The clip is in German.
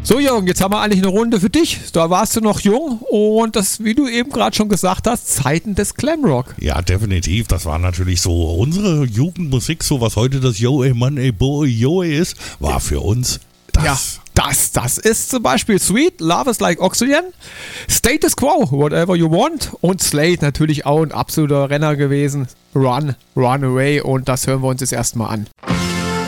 So Jürgen, jetzt haben wir eigentlich eine Runde für dich. Da warst du noch jung und das, wie du eben gerade schon gesagt hast, Zeiten des Glamrock. Ja, definitiv. Das war natürlich so unsere Jugendmusik, so was heute das Yo, ey Mann, ey Boy, Yo, ey ist, war für uns das. Ja, das ist zum Beispiel Sweet, Love is like Oxygen, Status Quo, Whatever You Want und Slade natürlich auch ein absoluter Renner gewesen. Run, Run Away und das hören wir uns jetzt erstmal an.